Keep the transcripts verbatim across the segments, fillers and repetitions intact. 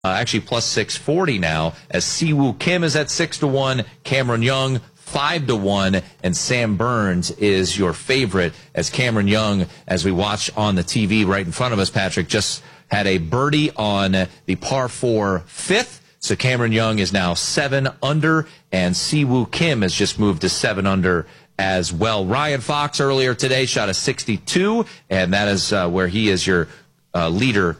Uh, actually, plus six forty now, as Siwoo Kim is at six to one, Cameron Young five to one, and Sam Burns is your favorite, as Cameron Young, as we watch on the T V right in front of us, Patrick, just had a birdie on the par four fifth. So Cameron Young is now seven under, and Siwoo Kim has just moved to seven under as well. Ryan Fox earlier today shot a sixty-two, and that is uh, where he is your uh, leader.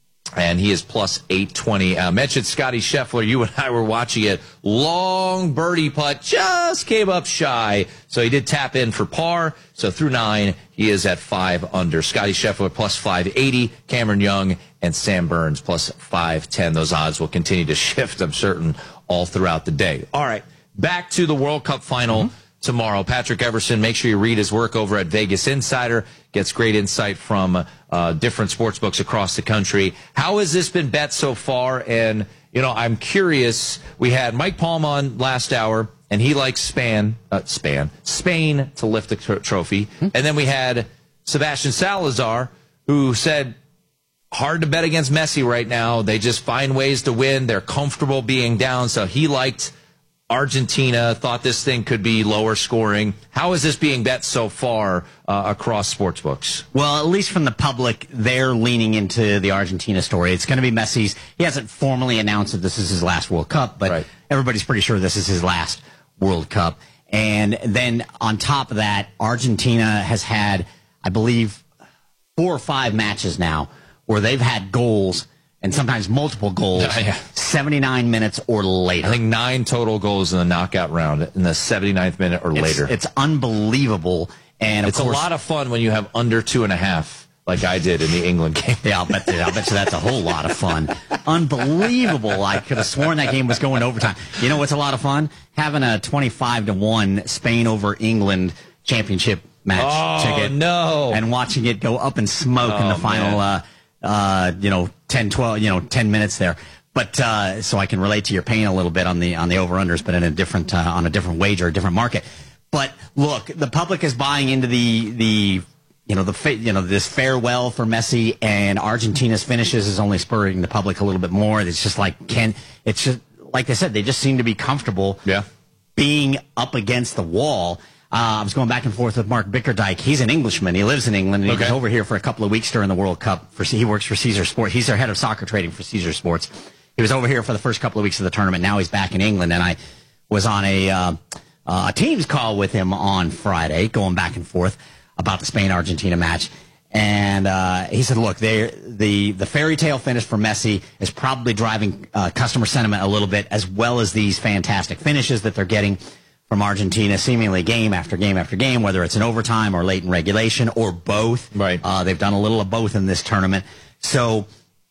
And he is plus eight twenty. I uh, mentioned Scotty Scheffler. You and I were watching it. Long birdie putt. Just came up shy. So he did tap in for par. So through nine, he is at five under. Scotty Scheffler plus five eighty. Cameron Young and Sam Burns plus five ten. Those odds will continue to shift, I'm certain, all throughout the day. All right. Back to the World Cup final. Mm-hmm. Tomorrow. Patrick Everson, make sure you read his work over at Vegas Insider. Gets great insight from uh, different sports books across the country. How has this been bet so far? And, you know, I'm curious. We had Mike Palm on last hour, and he likes Spain, uh, Spain, Spain to lift the tr- trophy. Mm-hmm. And then we had Sebastian Salazar, who said, hard to bet against Messi right now. They just find ways to win. They're comfortable being down. So he liked Argentina, thought this thing could be lower scoring. How is this being bet so far uh, across sportsbooks? Well, at least from the public, they're leaning into the Argentina story. It's going to be Messi's. He hasn't formally announced that this is his last World Cup, but right. Everybody's pretty sure this is his last World Cup. And then on top of that, Argentina has had, I believe, four or five matches now where they've had goals, and sometimes multiple goals, uh, yeah. seventy-nine minutes or later. I think nine total goals in the knockout round in the seventy-ninth minute or it's, later. It's unbelievable. And of it's course, a lot of fun when you have under two and a half, like I did in the England game. Yeah, I'll bet you, I'll bet you that's a whole lot of fun. Unbelievable. I could have sworn that game was going to overtime. You know what's a lot of fun? Having a twenty-five to one Spain over England championship match oh, ticket. no. And watching it go up in smoke oh, in the final, uh, uh, you know, ten, twelve, you know, ten minutes there. But, uh, so I can relate to your pain a little bit on the, on the over-unders, but in a different, uh, on a different wager, a different market. But look, the public is buying into the, the, you know, the, you know, this farewell for Messi, and Argentina's finishes is only spurring the public a little bit more. It's just like, can, it's just, like I said, they just seem to be comfortable yeah. being up against the wall. Uh, I was going back and forth with Mark Bickerdike. He's an Englishman. He lives in England, and he okay. was over here for a couple of weeks during the World Cup. For He works for Caesar Sports. He's their head of soccer trading for Caesar Sports. He was over here for the first couple of weeks of the tournament. Now he's back in England, and I was on a, uh, uh, a Teams call with him on Friday, going back and forth about the Spain-Argentina match. And uh, he said, look, they, the, the fairy tale finish for Messi is probably driving uh, customer sentiment a little bit, as well as these fantastic finishes that they're getting from Argentina, seemingly game after game after game, whether it's in overtime or late in regulation or both. Right. Uh, they've done a little of both in this tournament. So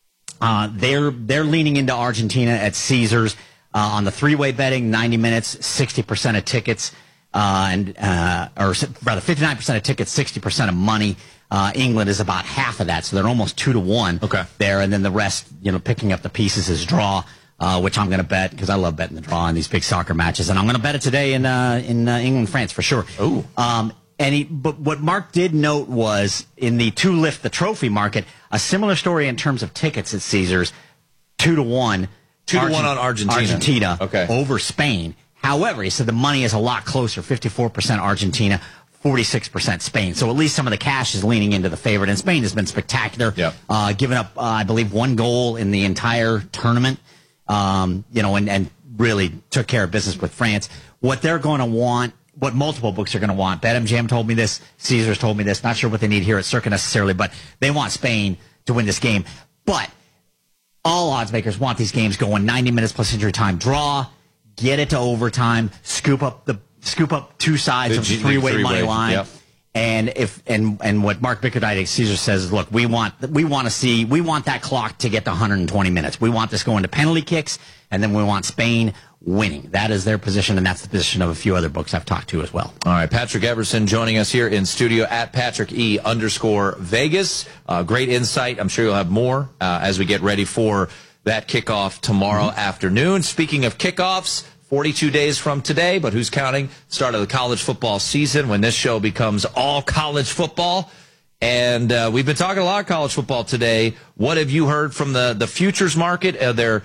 uh, they're they're leaning into Argentina at Caesars. Uh, on the three-way betting, ninety minutes, sixty percent of tickets, uh, and uh, or rather fifty-nine percent of tickets, sixty percent of money. Uh, England is about half of that, so they're almost two to one okay. there. And then the rest, you know, picking up the pieces is draw. Uh, which I'm going to bet because I love betting the draw in these big soccer matches, and I'm going to bet it today in uh, in uh, England, France for sure. Ooh. Um, and he, but what Mark did note was in the to lift the trophy market, a similar story in terms of tickets at Caesars, two to one, two Argent- to one on Argentina, Argentina okay. over Spain. However, he said the money is a lot closer, fifty-four percent Argentina, forty-six percent Spain. So at least some of the cash is leaning into the favorite, and Spain has been spectacular, yep. uh, giving up, uh, I believe, one goal in the entire tournament. Um, you know, and, and really took care of business with France. What they're going to want, what multiple books are going to want, BetMGM told me this, Caesars told me this, not sure what they need here at Circa necessarily, but they want Spain to win this game. But all odds makers want these games going ninety minutes plus injury time draw, get it to overtime, scoop up the scoop up two sides the of the G- three-way three money way, line. Yep. And if and and what Mark Bickerdike at Caesar says is, look, we want we want to see we want that clock to get to one hundred twenty minutes. We want this going to penalty kicks, and then we want Spain winning. That is their position, and that's the position of a few other books I've talked to as well. All right, Patrick Everson joining us here in studio at Patrick E underscore Vegas. Uh, great insight. I'm sure you'll have more uh, as we get ready for that kickoff tomorrow mm-hmm. afternoon. Speaking of kickoffs, forty-two days from today, but who's counting? Start of the college football season when this show becomes all college football. And uh, we've been talking a lot of college football today. What have you heard from the, the futures market? Are there